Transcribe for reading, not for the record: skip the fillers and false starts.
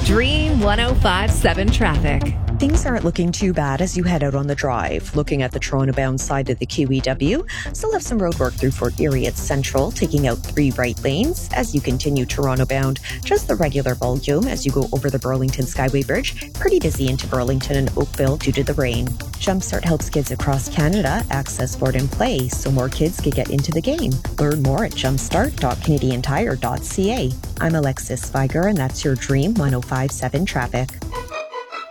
Dream 105.7 traffic. Things aren't looking too bad as you head out on the drive. Looking at the Toronto-bound side of the QEW, still have some road work through Fort Erie at Central, taking out 3 right lanes. As you continue Toronto-bound, just the regular volume as you go over the Burlington Skyway Bridge. Pretty busy into Burlington and Oakville due to the rain. Jumpstart helps kids across Canada access sport and play so more kids can get into the game. Learn more at jumpstart.canadiantire.ca. I'm Alexis Spiger, and that's your Dream 105.7 traffic.